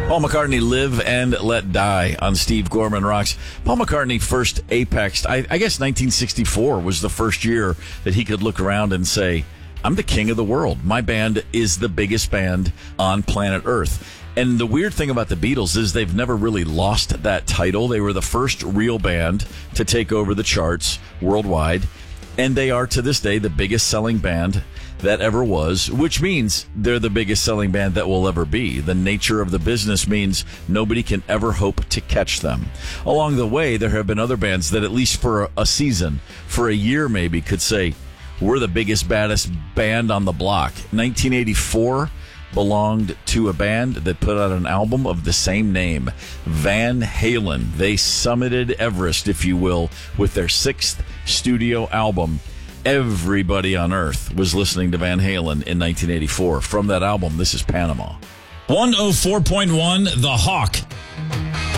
Paul McCartney, Live and Let Die on Steve Gorman Rocks. Paul McCartney first apexed, I guess 1964 was the first year that he could look around and say, I'm the king of the world. My band is the biggest band on planet Earth. And the weird thing about the Beatles is they've never really lost that title. They were the first real band to take over the charts worldwide. And they are, to this day, the biggest selling band that ever was, which means they're the biggest selling band that will ever be. The nature of the business means nobody can ever hope to catch them. Along the way, there have been other bands that at least for a season, for a year maybe, could say, we're the biggest, baddest band on the block. 1984 belonged to a band that put out an album of the same name, Van Halen. They summited Everest, if you will, with their 6th studio album. Everybody on Earth was listening to Van Halen in 1984. From that album, this is Panama. 104.1 The Hawk